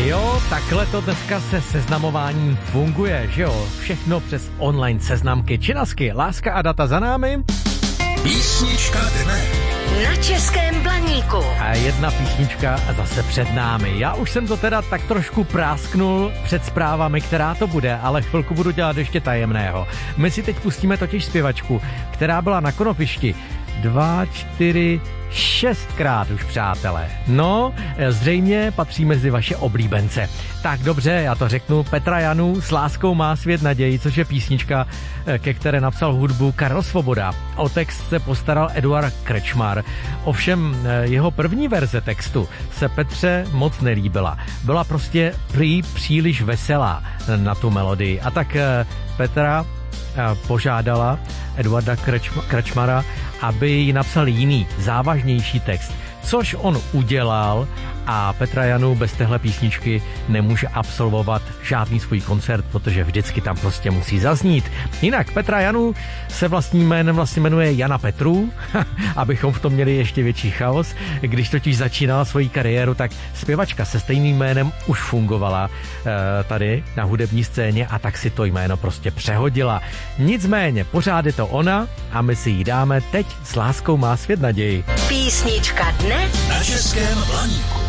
Jo, takhle to dneska se seznamováním funguje, že jo? Všechno přes online seznamky. Činasky, láska a data za námi. Písnička dne. Na Českém Blaníku. A jedna písnička zase před námi. Já už jsem to teda tak trošku prásknul před zprávami, která to bude, ale chvilku budu dělat ještě tajemného. My si teď pustíme totiž zpěvačku, která byla na konopišti 2, 4, 6krát už, přátelé. No, zřejmě patří mezi vaše oblíbence. Tak dobře, já to řeknu. Petra Janů s Láskou má svět naději, což je písnička, ke které napsal hudbu Karel Svoboda. O text se postaral Eduard Krečmar. Ovšem jeho první verze textu se Petře moc nelíbila. Byla prostě příliš veselá na tu melodii. A tak Petra požádala Eduarda Krečmara, aby jí napsal jiný, závažnější text, což on udělal a Petra Janů bez téhle písničky nemůže absolvovat žádný svůj koncert, protože vždycky tam prostě musí zaznít. Jinak Petra Janů se vlastním jménem vlastně jmenuje Jana Petrů, abychom v tom měli ještě větší chaos. Když totiž začínala svoji kariéru, tak zpěvačka se stejným jménem už fungovala tady na hudební scéně a tak si to jméno prostě přehodila. Nicméně pořád je to ona a my si ji dáme teď s Láskou má svět naději. Písnička dne na Českém Blaníku.